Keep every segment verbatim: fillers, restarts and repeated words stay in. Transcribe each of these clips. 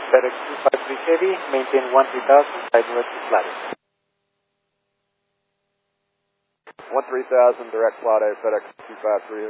FedEx two five three Heavy, maintain one three thousand, side direct to Flathead. one three thousand, direct Flathead, FedEx two five three.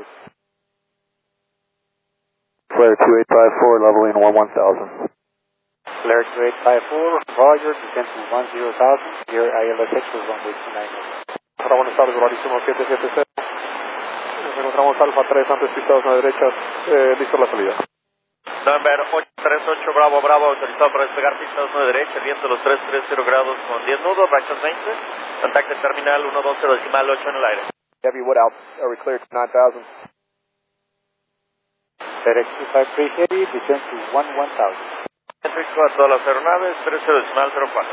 Flare two eight five four, leveling one one thousand. Flare two eight five four, Roger, descend to one zero thousand, your I L S X for runway two nine zero. Hola, buenas tardes, Volarísimo siete siete cero. Nos encontramos Alfa tres, antes pistados a derechas, eh, listo la salida. November ocho tres ocho, Bravo, Bravo, autorizado para despegar pistados a derecha, viento los tres tres cero grados con diez nudos, rachas veinte, contacto terminal uno dos cero decimal ocho en el aire. Heavy Wood out, are we cleared to nine thousand? FedEx two five three Heavy, descend to one one thousand. México a todas las aeronaves, tres cero decimal cero cuatro.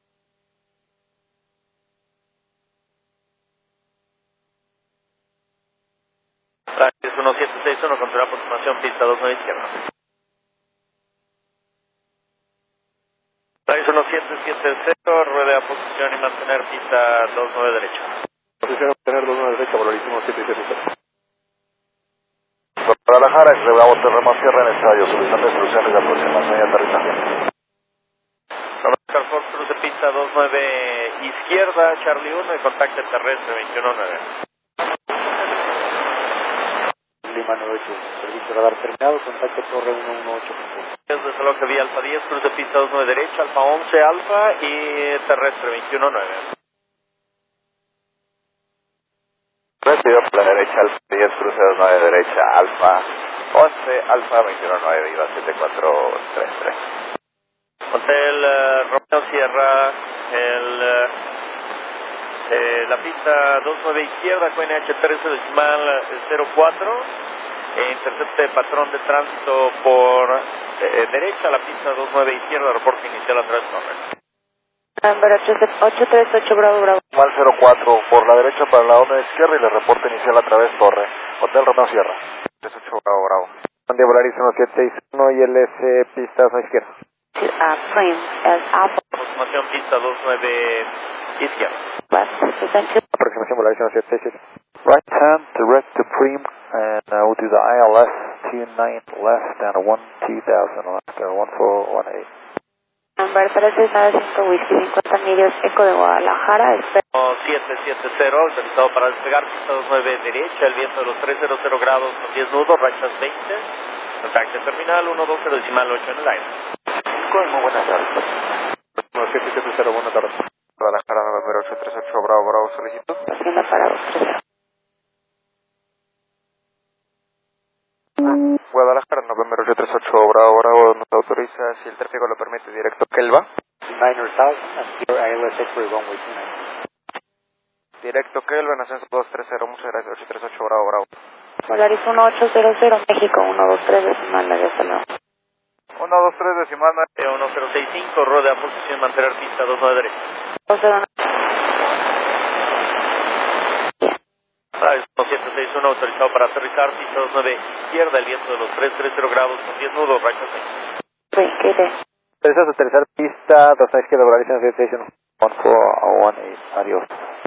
Praxis uno siete seis uno, control aproximación, pista dos nueve izquierda. Praxis uno siete siete cero, rueda a posición y mantener pista dos nueve derecha. Posición mantener dos nueve derecha, Volarísimo siete siete cero. Guadalajara, Bravo, Terremo, cierra en ensayo, solicitando instrucciones de aproximación y aterrizaje. Oscar Fox, cruce pista dos nueve izquierda, Charlie uno y contacto terrestre veintiuno nueve. Lima nueve ocho, servicio radar terminado, contacto torre uno uno ocho. Desde Saloje vía Alfa diez, cruce pista dos nueve derecha, Alfa once Alfa y terrestre veintiuno nueve. Recibido por la derecha, Alfa diez, cruce dos nueve derecha, Alfa once, Alfa veintiuno nueve, IVA siete cuatro tres tres. Hotel uh, Romeo Sierra, el, uh, eh, la pista dos nueve izquierda, Q N H trece decimal cero cuatro, eh, intercepte patrón de tránsito por eh, derecha, la pista dos nueve izquierda, reporte inicial a través de Torres. Number ocho tres ocho, Bravo, Bravo. Mal cero cuatro, por la derecha para la onda izquierda y le reporte inicial a través Torre. Hotel Romeo Sierra. tres ocho, Bravo, Bravo. Buen día, Volarísimo siete seis uno y L S pistas a izquierda. To uh, frame as Alpha Aproximación pista dos nueve izquierda. left, descend to Aproximación Volarísimo siete seis siete. Right hand, direct to Preem, and uh, we'll do the I L S two nine left and a one two thousand left, or one four one eight. Number tres seis nueve cinco, Whisky cincuenta millas, Eco de Guadalajara, siete siete cero, autorizado para despegar, pista dos nueve derecha, el viento de los tres cero cero grados con diez nudos, rachas veinte, contacto terminal uno dos cero decimal ocho en el aire. Muy buenas tardes. siete siete cero, buenas tardes. Guadalajara, número ocho tres ocho, Bravo, Bravo, solicitud. haciendo para dos tres cero. Guadalajara, November ocho tres ocho, Bravo, Bravo, nos autoriza, si el tráfico lo permite, directo Kelva. nine thousand, and your I L S X for runway two nine. Directo Kelva, en ascenso dos tres cero, muchas gracias, ocho tres ocho, Bravo, Bravo. Polaris uno ocho cero cero, México uno dos tres decimal medio salón. uno dos tres decimal nueve. uno cero seis cinco, rueda a posición, mantener pista dos nueve derecha. dos cero nueve. uno siete seis uno, autorizado para aterrizar, pista dos nueve izquierda, el viento de los tres tres cero grados con diez nudos, rachas veinte. Sí, ¿qué es? Autorizas a aterrizar pista dos nueve izquierda, Volarísimo siete seis uno. one four one eight, adiós.